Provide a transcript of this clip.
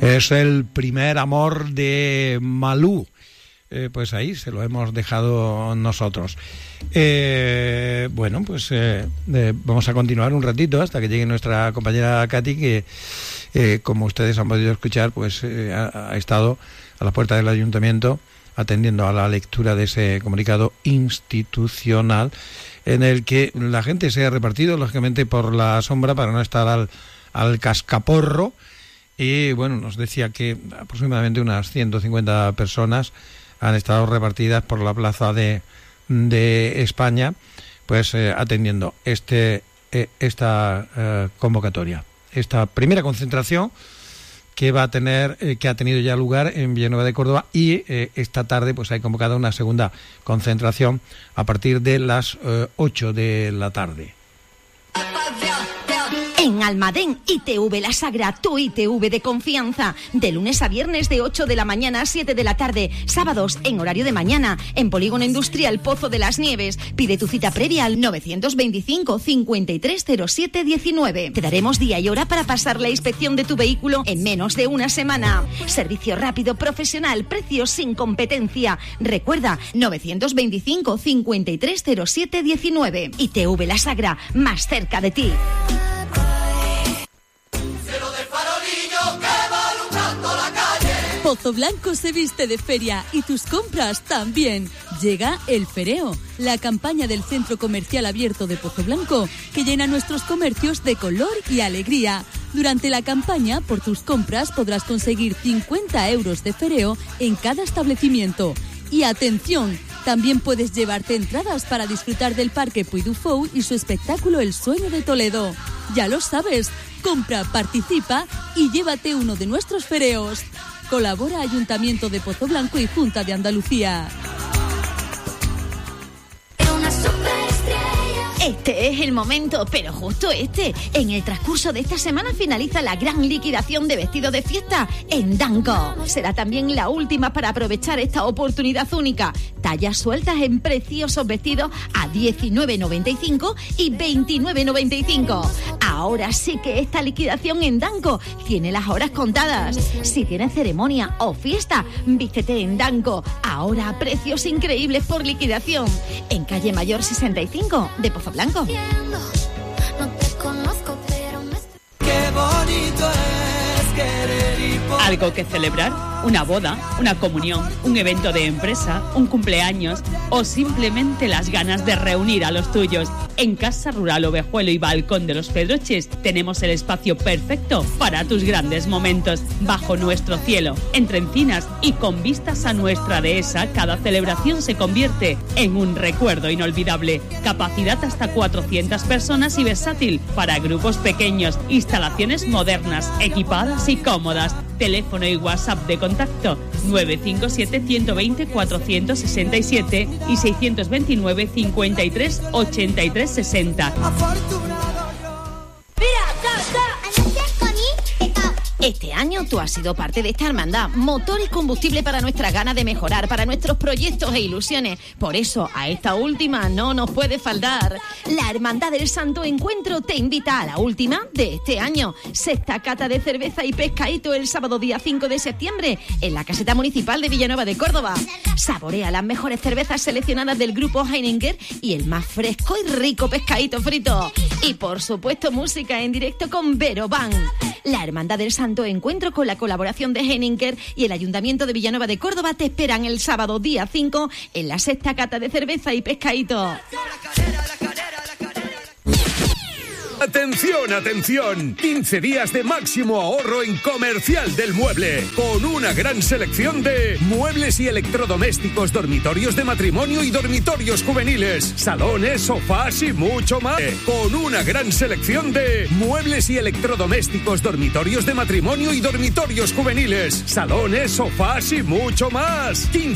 Es el primer amor de Malú. Pues ahí se lo hemos dejado nosotros. Bueno, pues vamos a continuar un ratito hasta que llegue nuestra compañera Katy, que como ustedes han podido escuchar, pues ha estado a la puerta del ayuntamiento atendiendo a la lectura de ese comunicado institucional en el que la gente se ha repartido, lógicamente, por la sombra para no estar al cascaporro. Y bueno, nos decía que aproximadamente unas 150 personas han estado repartidas por la plaza de España, pues atendiendo esta convocatoria, esta primera concentración que va a tener, que ha tenido ya lugar en Villanueva de Córdoba, y esta tarde pues hay convocada una segunda concentración a partir de las 8 de la tarde. En Almadén, ITV La Sagra, tu ITV de confianza. De lunes a viernes de 8 de la mañana a 7 de la tarde. Sábados en horario de mañana. En Polígono Industrial Pozo de las Nieves. Pide tu cita previa al 925 5307 19. Te daremos día y hora para pasar la inspección de tu vehículo en menos de una semana. Servicio rápido, profesional, precios sin competencia. Recuerda, 925 5307 19. ITV La Sagra, más cerca de ti. Pozo Blanco se viste de feria y tus compras también. Llega el Fereo, la campaña del Centro Comercial Abierto de Pozo Blanco, que llena nuestros comercios de color y alegría. Durante la campaña, por tus compras podrás conseguir 50 euros de Fereo en cada establecimiento. Y atención, también puedes llevarte entradas para disfrutar del Parque Puy du Fou y su espectáculo El Sueño de Toledo. Ya lo sabes, compra, participa y llévate uno de nuestros fereos. Colabora Ayuntamiento de Pozo Blanco y Junta de Andalucía. Este es el momento, pero justo este. En el transcurso de esta semana finaliza la gran liquidación de vestidos de fiesta en Danco. Será también la última para aprovechar esta oportunidad única. Tallas sueltas en preciosos vestidos a 19,95 y 29,95. Ahora sí que esta liquidación en Danco tiene las horas contadas. Si tienes ceremonia o fiesta, vístete en Danco. Ahora a precios increíbles por liquidación. En calle Mayor 65 de Pozo Blanco. Qué bonito es querer y poder. ¿Algo que celebrar? ¿Una boda? ¿Una comunión? ¿Un evento de empresa? ¿Un cumpleaños? ¿O simplemente las ganas de reunir a los tuyos? En Casa Rural Ovejuelo y Balcón de los Pedroches tenemos el espacio perfecto para tus grandes momentos. Bajo nuestro cielo, entre encinas y con vistas a nuestra dehesa, cada celebración se convierte en un recuerdo inolvidable. Capacidad hasta 400 personas y versátil para grupos pequeños. Instalaciones modernas, equipadas y cómodas. Teléfono y WhatsApp de contacto 957 120 467 y 629 53 83 60. Este año tú has sido parte de esta hermandad, motor y combustible para nuestra gana de mejorar, para nuestros proyectos e ilusiones. Por eso, a esta última no nos puede faltar. La Hermandad del Santo Encuentro te invita a la última de este año. Sexta cata de cerveza y pescadito el sábado día 5 de septiembre en la caseta municipal de Villanueva de Córdoba. Saborea las mejores cervezas seleccionadas del grupo Heineken y el más fresco y rico pescadito frito. Y por supuesto música en directo con Vero Band. La Hermandad del Santo Encuentro, con la colaboración de Heineken y el Ayuntamiento de Villanueva de Córdoba, te esperan el sábado día 5 en la sexta cata de cerveza y pescadito. ¡Atención, atención! 15 días de máximo ahorro en Comercial del Mueble, con una gran selección de muebles y electrodomésticos, dormitorios de matrimonio y dormitorios juveniles, salones, sofás y mucho más. Con una gran selección de muebles y electrodomésticos, dormitorios de matrimonio y dormitorios juveniles, salones, sofás y mucho más. 15